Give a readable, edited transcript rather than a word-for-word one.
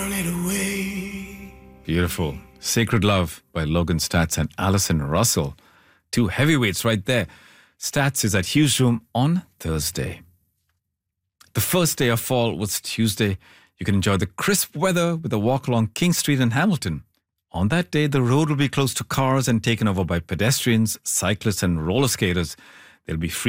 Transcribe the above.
Beautiful. Sacred Love by Logan Stats and Alison Russell. Two heavyweights right there. Stats is at Hughes Room on Thursday. The first day of fall was Tuesday. You can enjoy the crisp weather with a walk along King Street in Hamilton. On that day, the road will be closed to cars and taken over by pedestrians, cyclists and roller skaters. They'll be free